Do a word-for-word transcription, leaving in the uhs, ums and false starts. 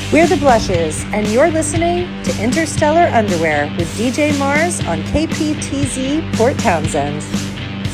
We're the Blushes, and you're listening to Interstellar Underwear with D J Mars on K P T Z Port Townsend.